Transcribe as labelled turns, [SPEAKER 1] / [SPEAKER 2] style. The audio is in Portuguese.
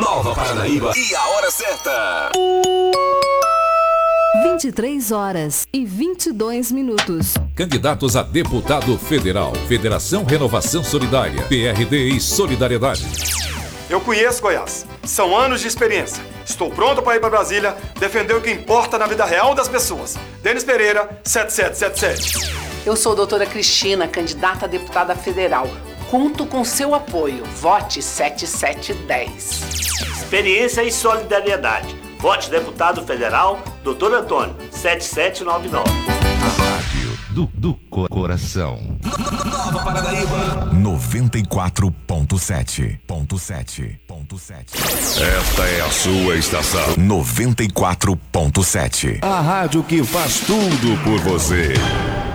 [SPEAKER 1] Nova Paranaíba e a hora certa.
[SPEAKER 2] 23h22.
[SPEAKER 3] Candidatos a deputado federal. Federação Renovação Solidária. PRD e Solidariedade.
[SPEAKER 4] Eu conheço Goiás. São anos de experiência. Estou pronto para ir para Brasília defender o que importa na vida real das pessoas. Denis Pereira, 7777.
[SPEAKER 5] Eu sou a doutora Cristina, candidata a deputada federal. Conto com seu apoio. Vote 7710.
[SPEAKER 6] Experiência e solidariedade. Vote deputado federal, Dr. Antônio, 7799.
[SPEAKER 7] A rádio do coração.
[SPEAKER 1] Nova Paranaíba
[SPEAKER 7] 94.7. Esta é a sua estação 94.7. A rádio que faz tudo por você.